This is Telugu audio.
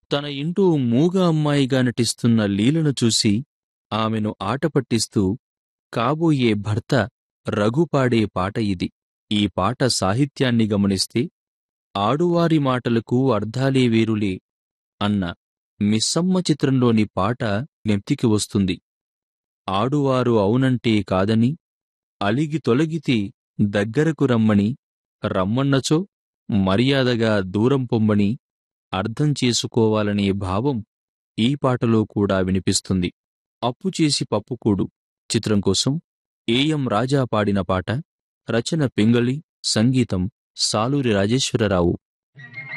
తన ఇంటూ మూగ అమ్మాయిగా నటిస్తున్న లీలను చూసి ఆమెను ఆట పట్టిస్తూ కాబోయే భర్త రఘు పాడే పాట ఇది. ఈ పాట సాహిత్యాన్ని గమనిస్తే ఆడువారి మాటలకు అర్థాలే వేరులే అన్న మిస్సమ్మ చిత్రంలోని పాట జ్ఞప్తికి వస్తుంది. ఆడువారు అవునంటే కాదని, అలిగి తొలగితే దగ్గరకు రమ్మని, రమ్మన్నచో మర్యాదగా దూరం పొమ్మని అర్థం చేసుకోవాలనే భావం ఈ పాటలో కూడా వినిపిస్తుంది. అప్పుచేసి పప్పుకూడు చిత్రం కోసం ఏఎం రాజా పాడిన పాట. రచన పింగళి, సంగీతం సాలూరి రాజేశ్వరరావు.